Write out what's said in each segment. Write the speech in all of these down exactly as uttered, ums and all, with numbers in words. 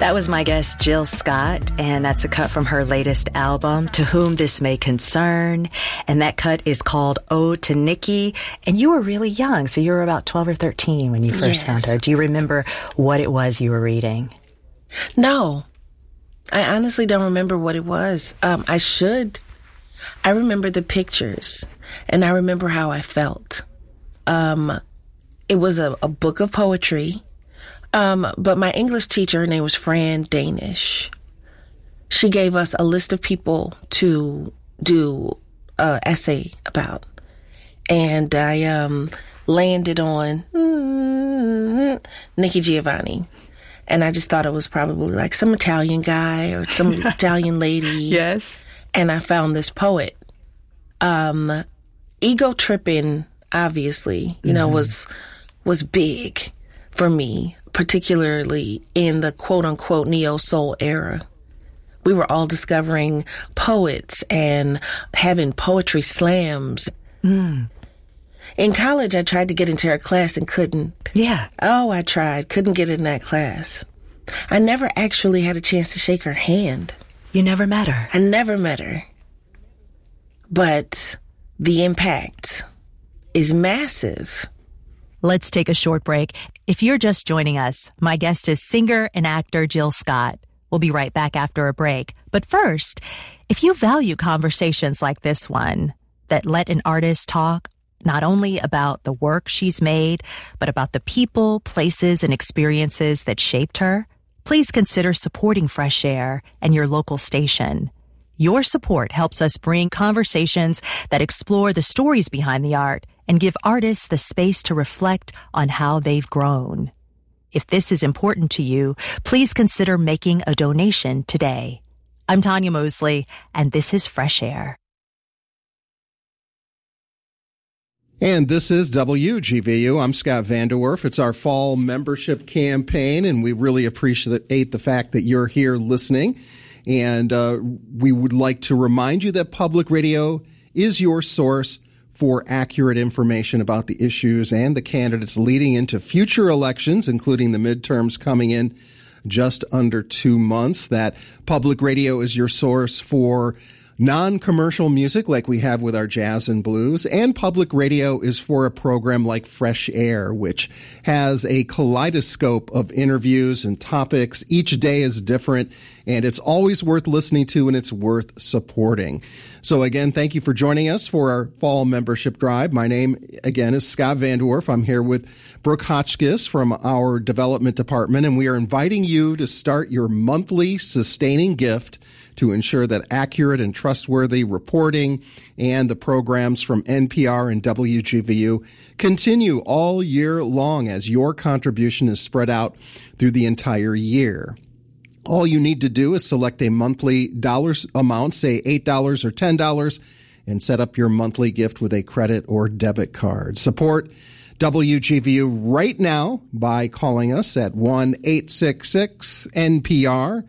That was my guest, Jill Scott, and that's a cut from her latest album, To Whom This May Concern. And that cut is called Ode to Nikki. And you were really young, so you were about twelve or thirteen when you first yes. found her. Do you remember what it was you were reading? No. I honestly don't remember what it was. Um, I should. I remember the pictures, and I remember how I felt. Um, it was a, a book of poetry. Um, but my English teacher, her name was Fran Danish. She gave us a list of people to do an essay about. And I um, landed on mm, Nikki Giovanni. And I just thought it was probably like some Italian guy or some Italian lady. Yes. And I found this poet. Um, ego tripping, obviously, you know, mm-hmm. was was big for me, particularly in the quote-unquote neo-soul era. We were all discovering poets and having poetry slams. Mm. In college, I tried to get into her class and couldn't. Yeah. Oh, I tried. Couldn't get in that class. I never actually had a chance to shake her hand. You never met her? I never met her. But the impact is massive. Let's take a short break. If you're just joining us, my guest is singer and actor Jill Scott. We'll be right back after a break. But first, if you value conversations like this one that let an artist talk not only about the work she's made, but about the people, places, and experiences that shaped her, please consider supporting Fresh Air and your local station. Your support helps us bring conversations that explore the stories behind the art and give artists the space to reflect on how they've grown. If this is important to you, please consider making a donation today. I'm Tanya Mosley, and this is Fresh Air. And this is W G V U. I'm Scott Vanderwerf. It's our fall membership campaign, and we really appreciate the fact that you're here listening. And uh, we would like to remind you that public radio is your source for accurate information about the issues and the candidates leading into future elections, including the midterms coming in just under two months. That public radio is your source for non-commercial music like we have with our jazz and blues, and public radio is for a program like Fresh Air, which has a kaleidoscope of interviews and topics. Each day is different, and it's always worth listening to, and it's worth supporting. So again, thank you for joining us for our fall membership drive. My name, again, is Scott Vanderwerf. I'm here with Brooke Hotchkiss from our development department, and we are inviting you to start your monthly sustaining gift to ensure that accurate and trustworthy reporting and the programs from N P R and W G V U continue all year long as your contribution is spread out through the entire year. All you need to do is select a monthly dollars amount, say eight dollars or ten dollars, and set up your monthly gift with a credit or debit card. Support W G V U right now by calling us at one eight six six N P R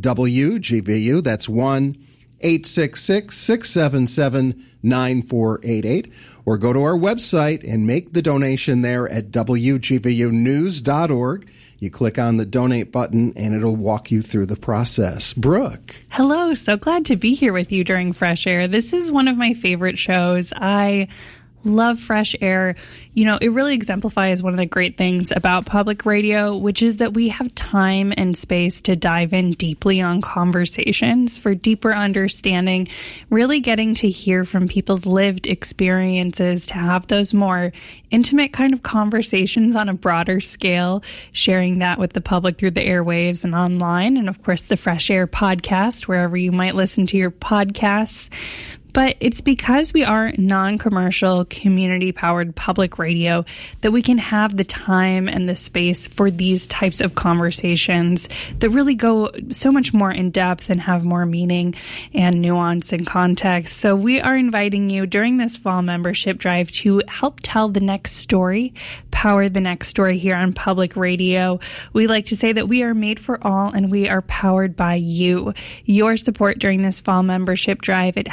W G V U. That's one eight six six, six seven seven, nine four eight eight. Or go to our website and make the donation there at W G V U news dot org. You click on the donate button and it'll walk you through the process. Brooke. Hello. So glad to be here with you during Fresh Air. This is one of my favorite shows. I love Fresh Air. You know, it really exemplifies one of the great things about public radio, which is that we have time and space to dive in deeply on conversations for deeper understanding, really getting to hear from people's lived experiences, to have those more intimate kind of conversations on a broader scale, sharing that with the public through the airwaves and online, and of course the Fresh Air podcast, wherever you might listen to your podcasts. But it's because we are non-commercial, community-powered public radio that we can have the time and the space for these types of conversations that really go so much more in depth and have more meaning and nuance and context. So we are inviting you during this fall membership drive to help tell the next story, power the next story here on public radio. We like to say that we are made for all and we are powered by you. Your support during this fall membership drive, it helps us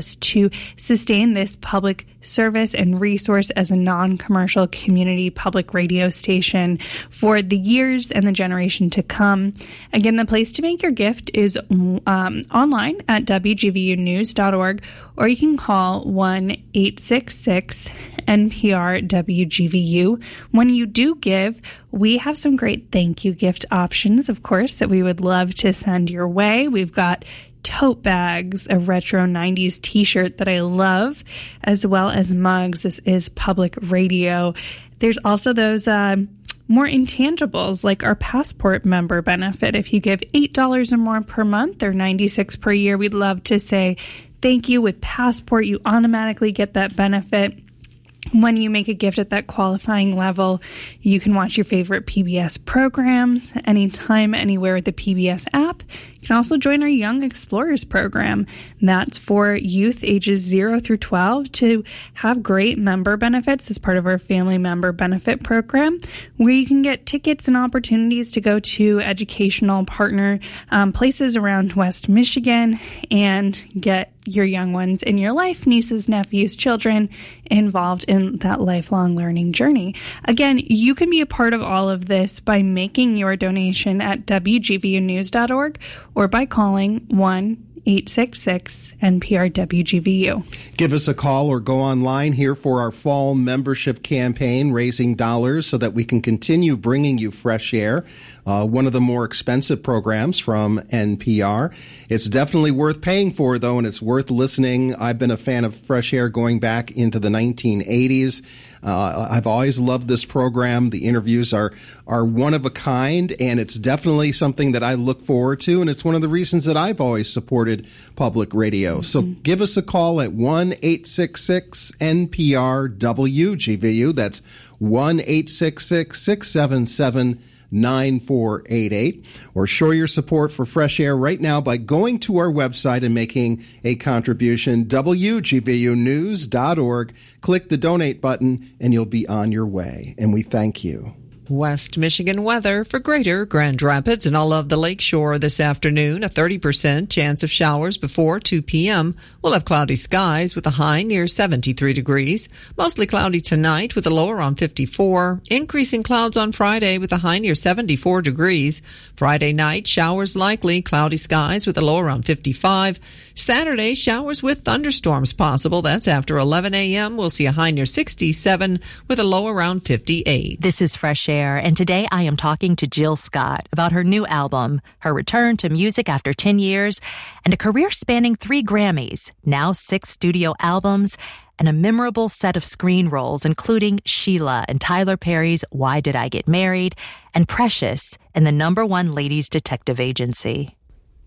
us to sustain this public service and resource as a non-commercial community public radio station for the years and the generation to come. Again, the place to make your gift is um, online at w g v u news dot org, or you can call one eight six six N P R W G V U. When you do give, we have some great thank you gift options, of course, that we would love to send your way. We've got tote bags, a retro nineties t-shirt that I love, as well as mugs. This is public radio. There's also those uh, more intangibles like our Passport member benefit. If you give eight dollars or more per month or ninety-six dollars per year, we'd love to say thank you. With Passport, you automatically get that benefit. When you make a gift at that qualifying level, you can watch your favorite P B S programs anytime, anywhere with the P B S app. You can also join our Young Explorers program. That's for youth ages zero through twelve to have great member benefits as part of our family member benefit program, where you can get tickets and opportunities to go to educational partner um, places around West Michigan and get your young ones in your life, nieces, nephews, children, involved in that lifelong learning journey. Again, you can be a part of all of this by making your donation at w g v u news dot org or by calling one eight six six N P R W G V U. Give us a call or go online here for our fall membership campaign, raising dollars so that we can continue bringing you fresh air. Uh, one of the more expensive programs from N P R. It's definitely worth paying for, though, and it's worth listening. I've been a fan of Fresh Air going back into the nineteen eighties. Uh, I've always loved this program. The interviews are are one of a kind, and it's definitely something that I look forward to, and it's one of the reasons that I've always supported public radio. Mm-hmm. So give us a call at one eight six six N P R W G V U. That's one eight six six six seven seven nine four eight eight, or show your support for Fresh Air right now by going to our website and making a contribution, w g v u news dot org. Click the donate button and you'll be on your way. And we thank you. West Michigan weather for Greater Grand Rapids and all of the Lakeshore this afternoon. A thirty percent chance of showers before two p.m. We'll have cloudy skies with a high near seventy-three degrees. Mostly cloudy tonight with a low around fifty-four. Increasing clouds on Friday with a high near seventy-four degrees. Friday night, showers likely, cloudy skies with a low around fifty-five. Saturday, showers with thunderstorms possible. That's after eleven a.m. We'll see a high near sixty-seven with a low around fifty-eight. This is Fresh Air. And today I am talking to Jill Scott about her new album, her return to music after ten years, and a career spanning three Grammys, now six studio albums, and a memorable set of screen roles, including Sheila in Tyler Perry's Why Did I Get Married, and Precious in the number one ladies detective agency.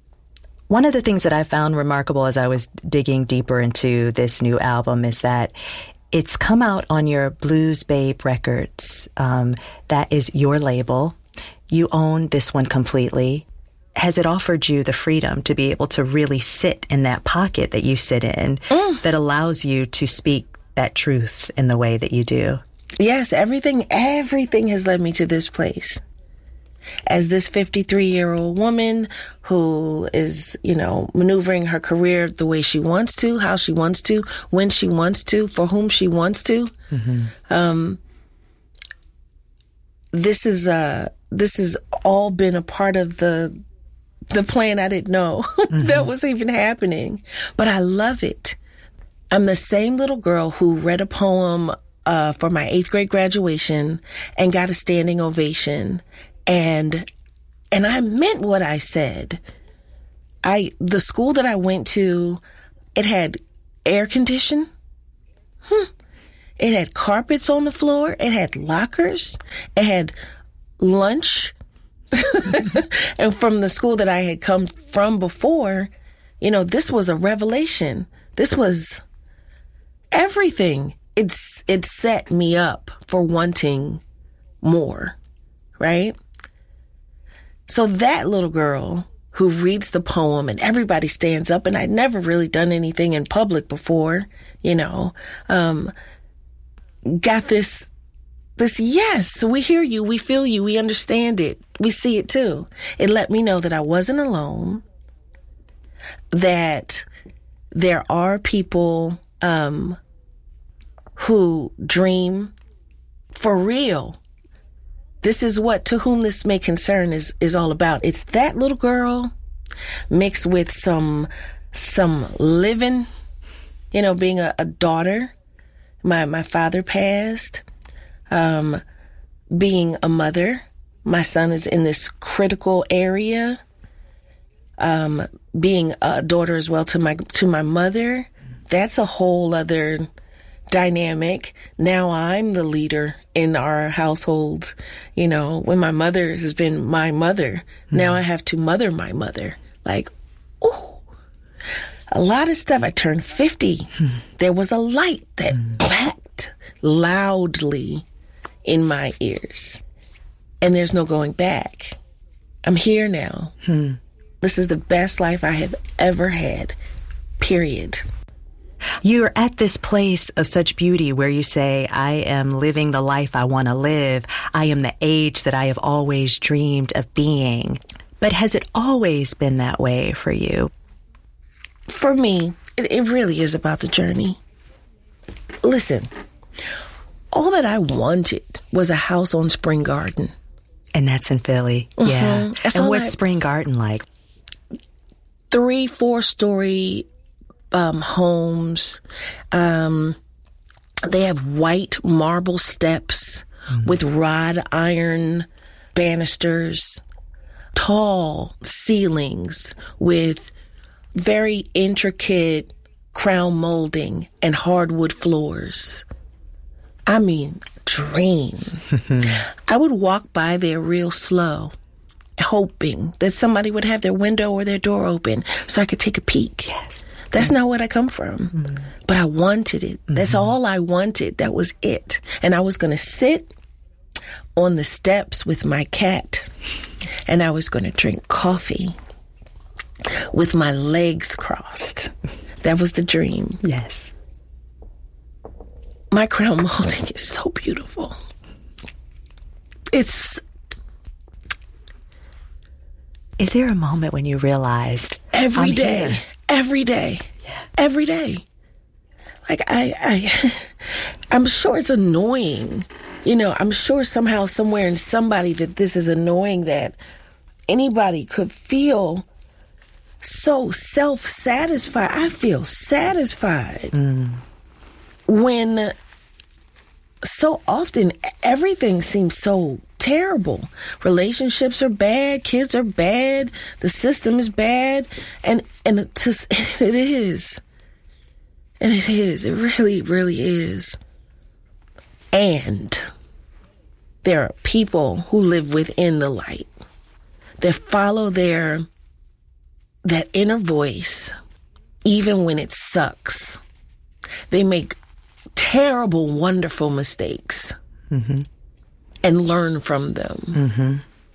One of the things that I found remarkable as I was digging deeper into this new album is that it's come out on your Blues Babe Records. Um, that is your label. You own this one completely. Has it offered you the freedom to be able to really sit in that pocket that you sit in mm. that allows you to speak that truth in the way that you do? Yes, everything, everything has led me to this place. As this fifty-three-year-old woman who is, you know, maneuvering her career the way she wants to, how she wants to, when she wants to, for whom she wants to. Mm-hmm. Um, this is uh, this has all been a part of the the plan I didn't know mm-hmm. that was even happening, but I love it. I'm the same little girl who read a poem uh, for my eighth grade graduation and got a standing ovation. And, and I meant what I said. I, the school that I went to, it had air conditioning. Hmm. It had carpets on the floor. It had lockers. It had lunch. And from the school that I had come from before, you know, this was a revelation. This was everything. It's, it set me up for wanting more, right? So that little girl who reads the poem and everybody stands up, and I'd never really done anything in public before, you know, um, got this, this, yes, we hear you, we feel you, we understand it, we see it too. It let me know that I wasn't alone, that there are people um, who dream for real. This is what To Whom This May Concern is, is all about. It's that little girl mixed with some some living, you know, being a, a daughter. My my father passed. Um, being a mother. My son is in this critical area. Um, being a daughter as well to my to my mother. That's a whole other dynamic. Now I'm the leader in our household. You know, when my mother has been my mother, mm. now I have to mother my mother. Like, ooh, a lot of stuff. I turned fifty. Mm. There was a light that mm. clapped loudly in my ears. And there's no going back. I'm here now. Mm. This is the best life I have ever had, period. You're at this place of such beauty where you say, I am living the life I want to live. I am the age that I have always dreamed of being. But has it always been that way for you? For me, it, it really is about the journey. Listen, all that I wanted was a house on Spring Garden. And that's in Philly. Mm-hmm. Yeah. That's and what's I, Spring Garden like? Three, four story um, homes. Um, they have white marble steps mm-hmm. with wrought iron banisters, tall ceilings with very intricate crown molding and hardwood floors. I mean, dream. I would walk by there real slow, hoping that somebody would have their window or their door open so I could take a peek. Yes. That's mm-hmm. not where I come from. Mm-hmm. But I wanted it. Mm-hmm. That's all I wanted. That was it. And I was going to sit on the steps with my cat, and I was going to drink coffee with my legs crossed. That was the dream. Yes. My crown molding is so beautiful. It's... Is there a moment when you realized... Every I'm day. Here. Every day. Yeah. Every day. Like, I, I... I'm sure it's annoying. You know, I'm sure somehow, somewhere in somebody that this is annoying that anybody could feel so self-satisfied. I feel satisfied. Mm. When so often everything seems so terrible. Relationships are bad, kids are bad, the system is bad, and and it, just, it is. And it is. It really, really is. And there are people who live within the light that follow their that inner voice even when it sucks. They make terrible, wonderful mistakes mm-hmm. and learn from them. Mm-hmm.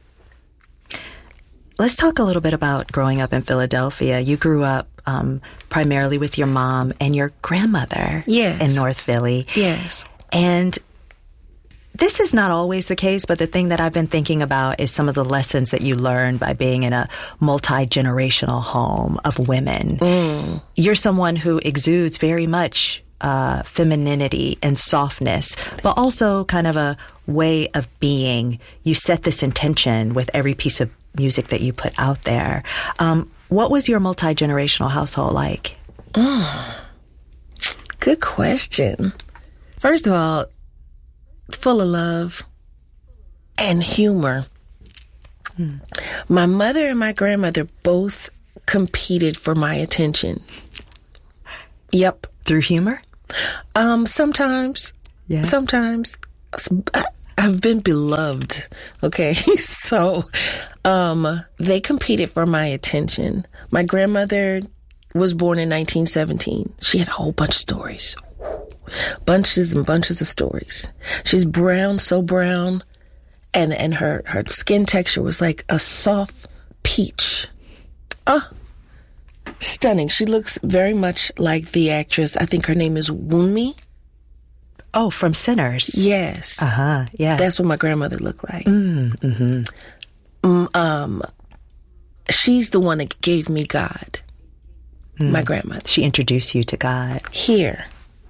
Let's talk a little bit about growing up in Philadelphia. You grew up um, primarily with your mom and your grandmother yes. in North Philly. Yes. And this is not always the case, but the thing that I've been thinking about is some of the lessons that you learned by being in a multi-generational home of women. Mm. You're someone who exudes very much uh, femininity and softness, but also kind of a way of being. You set this intention with every piece of music that you put out there. Um, what was your multi-generational household like? Oh, good question. First of all, full of love and humor. Hmm. My mother and my grandmother both competed for my attention. Yep. Through humor? Um, sometimes. Yeah. Sometimes. I've been beloved. Okay. So, um, they competed for my attention. My grandmother was born in nineteen seventeen. She had a whole bunch of stories. Bunches and bunches of stories. She's brown, so brown, and and her, her skin texture was like a soft peach. Oh, stunning. She looks very much like the actress, I think her name is Wunmi. Oh, from Sinners. Yes. Uh-huh, yeah. That's what my grandmother looked like. Mm, mm-hmm. Um, um, she's the one that gave me God. Mm. My grandmother. She introduced you to God. Here.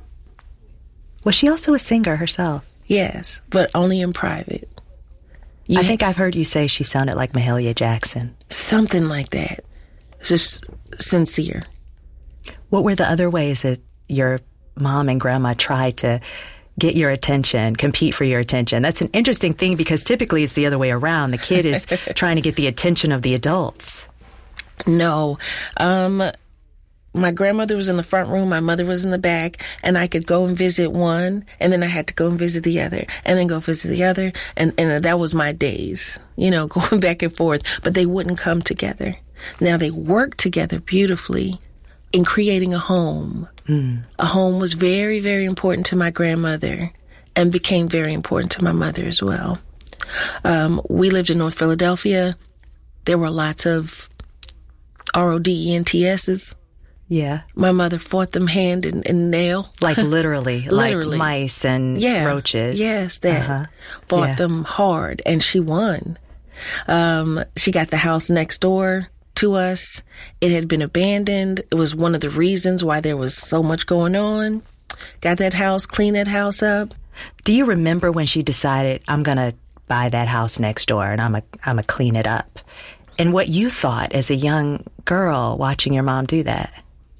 Was she also a singer herself? Yes, but only in private. You I think I've heard you say she sounded like Mahalia Jackson. Something like that. Just sincere. What were the other ways that your mom and grandma tried to get your attention, compete for your attention? That's an interesting thing because typically it's the other way around. The kid is trying to get the attention of the adults. No. Um, my grandmother was in the front room, my mother was in the back, and I could go and visit one, and then I had to go and visit the other, and then go visit the other, and, and that was my days, you know, going back and forth, but they wouldn't come together. Now, they worked together beautifully in creating a home. Mm. A home was very, very important to my grandmother and became very important to my mother as well. Um, we lived in North Philadelphia. There were lots of R O D E N T S's. Yeah. My mother fought them hand and, and nail. Like literally. Literally. Like mice and yeah. roaches. Yes, that. Uh-huh. Fought yeah. them hard, and she won. Um, she got the house next door to us. It had been abandoned. It was one of the reasons why there was so much going on. Got that house, cleaned that house up. Do you remember when she decided, I'm going to buy that house next door and I'm a, I'm a clean it up? And what you thought as a young girl watching your mom do that?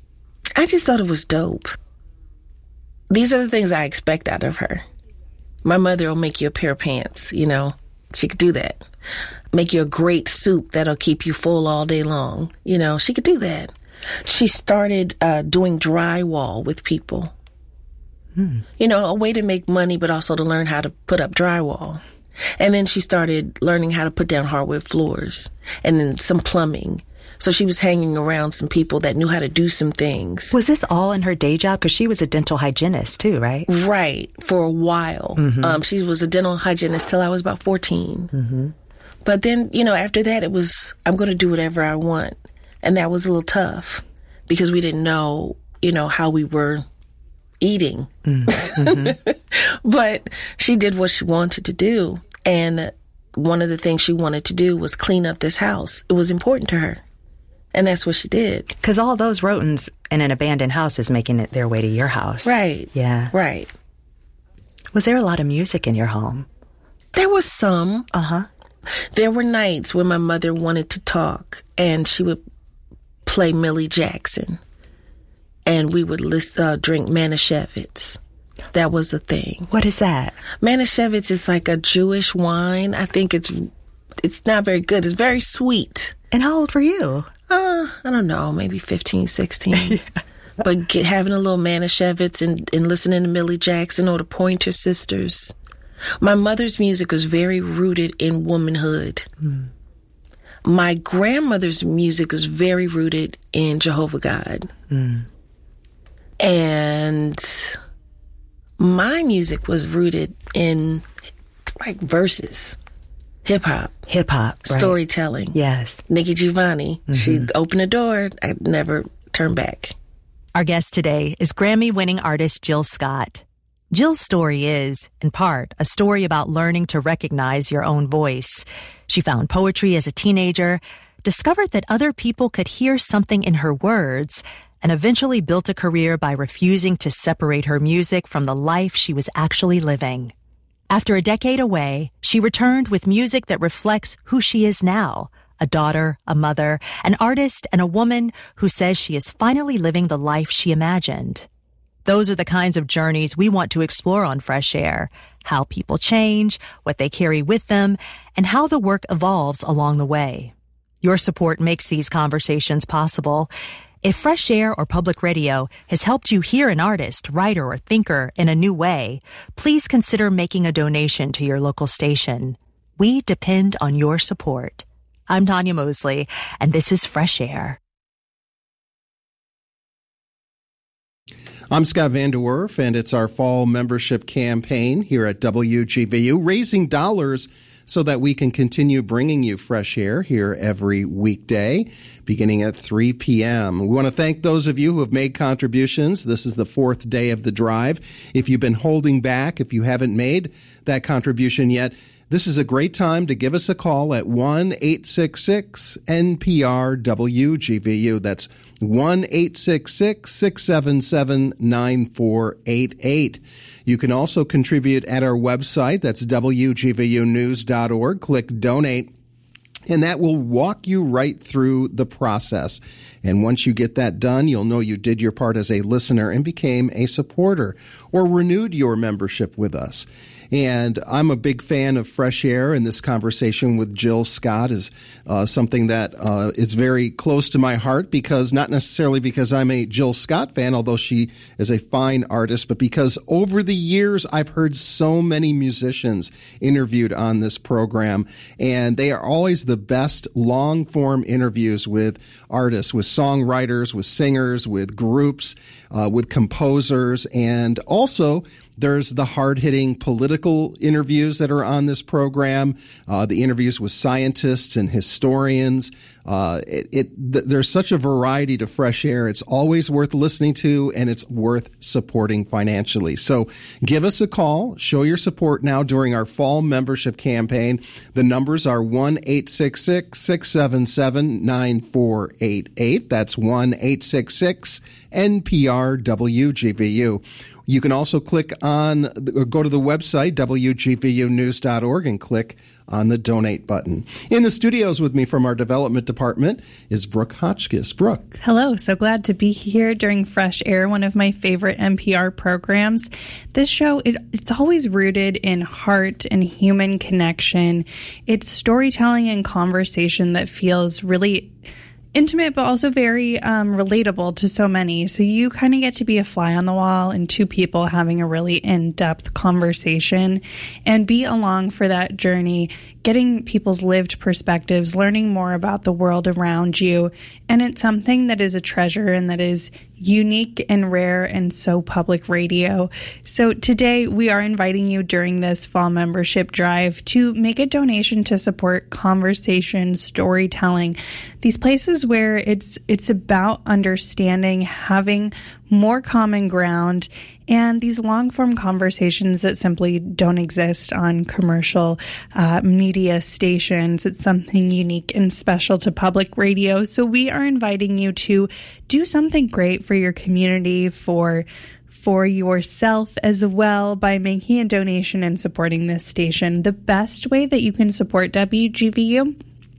I just thought it was dope. These are the things I expect out of her. My mother will make you a pair of pants, you know. She could do that. Make you a great soup that'll keep you full all day long. You know, she could do that. She started uh, doing drywall with people. Hmm. You know, a way to make money, but also to learn how to put up drywall. And then she started learning how to put down hardwood floors and then some plumbing. So she was hanging around some people that knew how to do some things. Was this all in her day job? Because she was a dental hygienist too, right? Right. For a while. Mm-hmm. Um, she was a dental hygienist till I was about fourteen. Mm-hmm. But then, you know, after that, it was, I'm going to do whatever I want. And that was a little tough because we didn't know, you know, how we were eating. Mm-hmm. But she did what she wanted to do. And one of the things she wanted to do was clean up this house. It was important to her. And that's what she did. Because all those rodents in an abandoned house is making it their way to your house. Right. Yeah. Right. Was there a lot of music in your home? There was some. Uh-huh. There were nights when my mother wanted to talk, and she would play Millie Jackson. And we would list, uh, drink Manischewitz. That was a thing. What is that? Manischewitz is like a Jewish wine. I think it's it's not very good. It's very sweet. And how old were you? Uh, I don't know, maybe fifteen, sixteen. Yeah. But get, having a little Manischewitz and, and listening to Millie Jackson or the Pointer Sisters. My mother's music was very rooted in womanhood. Mm. My grandmother's music was very rooted in Jehovah God. Mm. And my music was rooted in like verses. Hip hop. Hip hop. Right. Storytelling. Yes. Nikki Giovanni. Mm-hmm. She'd open the door. I'd never turn back. Our guest today is Grammy-winning artist Jill Scott. Jill's story is, in part, a story about learning to recognize your own voice. She found poetry as a teenager, discovered that other people could hear something in her words, and eventually built a career by refusing to separate her music from the life she was actually living. After a decade away, she returned with music that reflects who she is now, a daughter, a mother, an artist, and a woman who says she is finally living the life she imagined. Those are the kinds of journeys we want to explore on Fresh Air, how people change, what they carry with them, and how the work evolves along the way. Your support makes these conversations possible. If Fresh Air or Public Radio has helped you hear an artist, writer, or thinker in a new way, please consider making a donation to your local station. We depend on your support. I'm Tanya Mosley, and this is Fresh Air. I'm Scott Van Der Werf, and it's our fall membership campaign here at W G V U, raising dollars so that we can continue bringing you Fresh Air here every weekday, beginning at three p.m. We want to thank those of you who have made contributions. This is the fourth day of the drive. If you've been holding back, if you haven't made that contribution yet, this is a great time to give us a call at one eight six six N P R W G V U. That's one eight six six, six seven seven, nine four eight eight. You can also contribute at our website. That's W G V U news dot org. Click Donate. And that will walk you right through the process. And once you get that done, you'll know you did your part as a listener and became a supporter or renewed your membership with us. And I'm a big fan of Fresh Air, and this conversation with Jill Scott is uh, something that uh, is very close to my heart, because not necessarily because I'm a Jill Scott fan, although she is a fine artist, but because over the years I've heard so many musicians interviewed on this program, and they are always the best long-form interviews with artists, with songwriters, with singers, with groups, uh, with composers, and also there's the hard-hitting political interviews that are on this program, uh, the interviews with scientists and historians. Uh, it, it th- there's such a variety to Fresh Air. It's always worth listening to, and it's worth supporting financially. So give us a call. Show your support now during our fall membership campaign. The numbers are one eight six six, six seven seven, nine four eight eight. That's one eight six six N P R W G V U. You can also click on, or go to the website, W G V U news dot org, and click on the donate button. In the studios with me from our development department is Brooke Hotchkiss. Brooke. Hello. So glad to be here during Fresh Air, one of my favorite N P R programs. This show, it, it's always rooted in heart and human connection. It's storytelling and conversation that feels really intimate, but also very um, relatable to so many. So you kind of get to be a fly on the wall and two people having a really in-depth conversation and be along for that journey, getting people's lived perspectives, learning more about the world around you. And it's something that is a treasure and that is unique and rare and so public radio. So today we are inviting you during this fall membership drive to make a donation to support conversation, storytelling, these places where it's it's about understanding, having more common ground, and these long-form conversations that simply don't exist on commercial uh, media stations. It's something unique and special to public radio. So we are inviting you to do something great for your community, for for yourself as well, by making a donation and supporting this station. The best way that you can support W G V U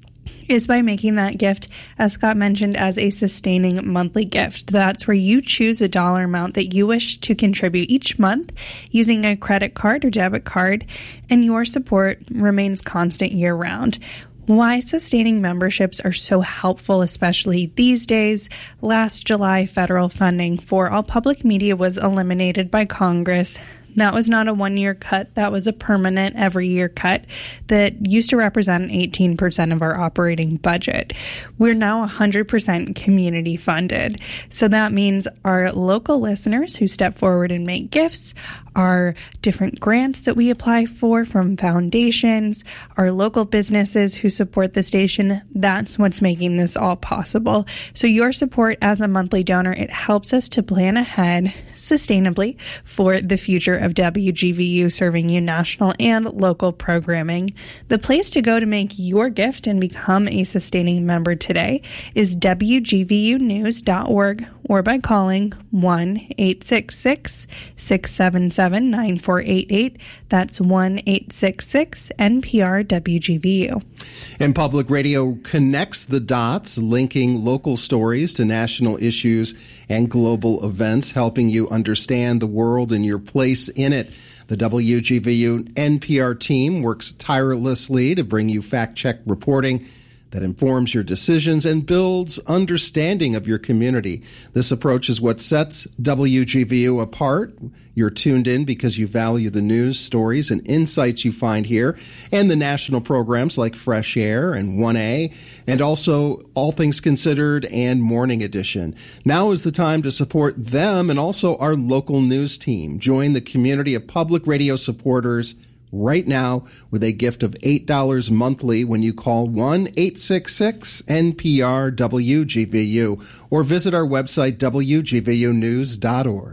is by making that gift, as Scott mentioned, as a sustaining monthly gift. That's where you choose a dollar amount that you wish to contribute each month using a credit card or debit card, and your support remains constant year-round. Why sustaining memberships are so helpful, especially these days. Last July, federal funding for all public media was eliminated by Congress. That was not a one-year cut. That was a permanent every-year cut that used to represent eighteen percent of our operating budget. We're now one hundred percent community funded. So that means our local listeners who step forward and make gifts, our different grants that we apply for from foundations, our local businesses who support the station, that's what's making this all possible. So your support as a monthly donor, it helps us to plan ahead sustainably for the future of W G V U, serving you national and local programming. The place to go to make your gift and become a sustaining member today is W G V U news dot org, or by calling one eight six six, six seven seven, nine four eight eight. That's one eight six six N P R W G V U. And public radio connects the dots, linking local stories to national issues and global events, helping you understand the world and your place in it. The W G V U N P R team works tirelessly to bring you fact-check reporting that informs your decisions and builds understanding of your community. This approach is what sets W G V U apart. You're tuned in because you value the news, stories, and insights you find here, and the national programs like Fresh Air and one A, and also All Things Considered and Morning Edition. Now is the time to support them and also our local news team. Join the community of public radio supporters right now with a gift of eight dollars monthly when you call one eight six six N P R W G V U or visit our website, W G V U news dot org.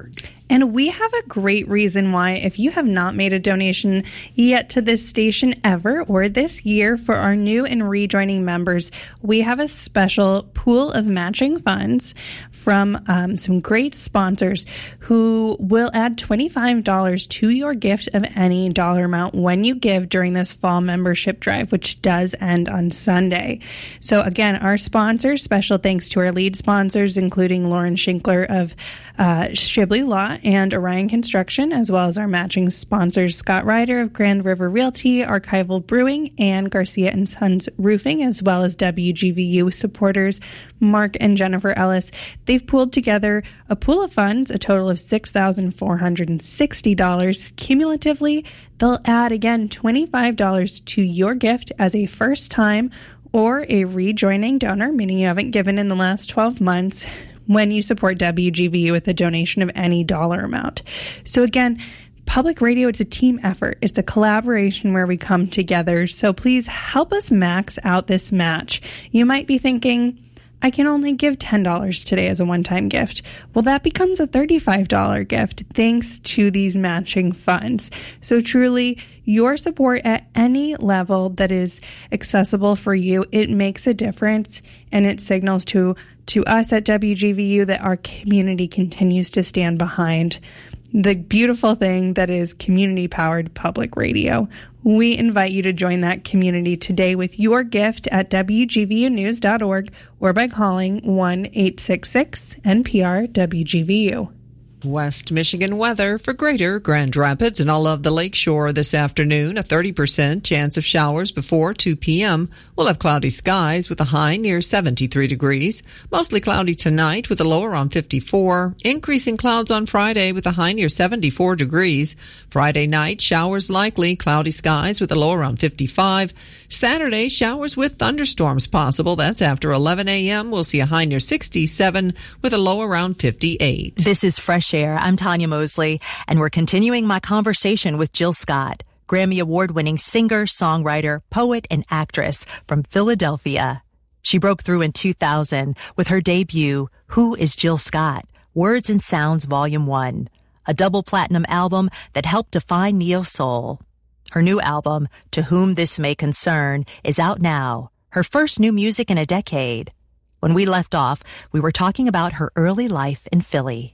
And we have a great reason why, if you have not made a donation yet to this station ever or this year, for our new and rejoining members, we have a special pool of matching funds from um, some great sponsors who will add twenty-five dollars to your gift of any dollar amount when you give during this fall membership drive, which does end on Sunday. So again, our sponsors, special thanks to our lead sponsors, including Lauren Shinkler of uh, Shibley Law and Orion Construction, as well as our matching sponsors, Scott Ryder of Grand River Realty, Archival Brewing, and Garcia and Sons Roofing, as well as W G V U supporters, Mark and Jennifer Ellis. They've pooled together a pool of funds, a total of six thousand four hundred sixty dollars. Cumulatively, they'll add, again, twenty-five dollars to your gift as a first-time or a rejoining donor, meaning you haven't given in the last twelve months, when you support W G V U with a donation of any dollar amount. So again, public radio, it's a team effort. It's a collaboration where we come together. So please help us max out this match. You might be thinking, I can only give ten dollars today as a one-time gift. Well, that becomes a thirty-five dollars gift thanks to these matching funds. So truly, your support at any level that is accessible for you, it makes a difference, and it signals to, to us at W G V U that our community continues to stand behind the beautiful thing that is community-powered public radio. We invite you to join that community today with your gift at W G V U news dot org or by calling one eight six six N P R W G V U. West Michigan weather for greater Grand Rapids and all of the lakeshore this afternoon. A thirty percent chance of showers before two p.m. We'll have cloudy skies with a high near seventy-three degrees. Mostly cloudy tonight with a low around fifty-four. Increasing clouds on Friday with a high near seventy-four degrees. Friday night, showers likely, cloudy skies with a low around fifty-five. Saturday, showers with thunderstorms possible. That's after eleven a.m. We'll see a high near sixty-seven with a low around fifty-eight. This is Fresh Air. I'm Tanya Mosley, and we're continuing my conversation with Jill Scott, Grammy Award-winning singer, songwriter, poet, and actress from Philadelphia. She broke through in two thousand with her debut, Who is Jill Scott? Words and Sounds Volume one, a double platinum album that helped define neo-soul. Her new album, To Whom This May Concern, is out now, her first new music in a decade. When we left off, we were talking about her early life in Philly.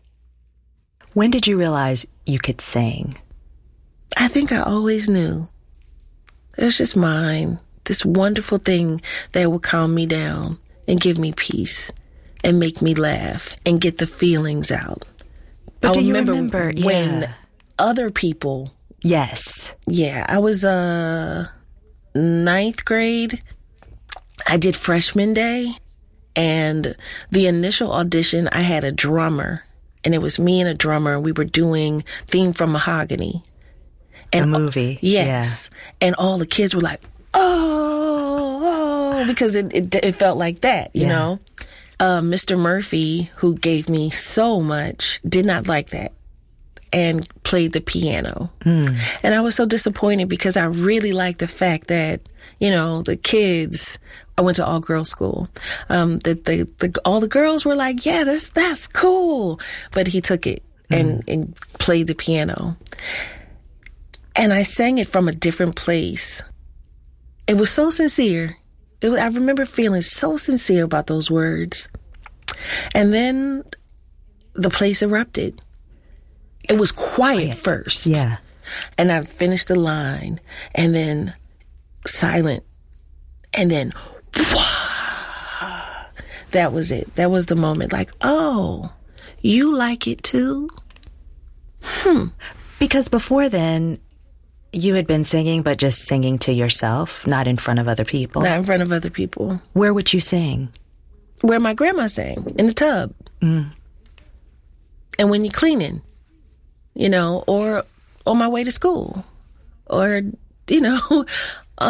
When did you realize you could sing? I think I always knew. It was just mine, this wonderful thing that would calm me down and give me peace and make me laugh and get the feelings out. But I do you remember, remember when yeah. other people... Yes. Yeah, I was uh ninth grade. I did freshman day, and the initial audition, I had a drummer, and it was me and a drummer. We were doing Theme from Mahogany. And a movie. Yes. Yeah. And all the kids were like, oh, oh, because it, it, it felt like that, you yeah. know? Uh, Mister Murphy, who gave me so much, did not like that and played the piano. Mm. And I was so disappointed because I really liked the fact that, you know, the kids, I went to all girls school, um, that the, the, all the girls were like, yeah, that's, that's cool. But he took it mm. and, and played the piano. And I sang it from a different place. It was so sincere. It was, I remember feeling so sincere about those words. And then the place erupted. It was quiet, quiet first. Yeah. And I finished the line, and then silent, and then wah, that was it. That was the moment. Like, oh, you like it too? Hmm. Because before then, you had been singing, but just singing to yourself, not in front of other people. Not in front of other people. Where would you sing? Where my grandma sang, in the tub. Mm. And when you're cleaning, you know, or on my way to school, or, you know,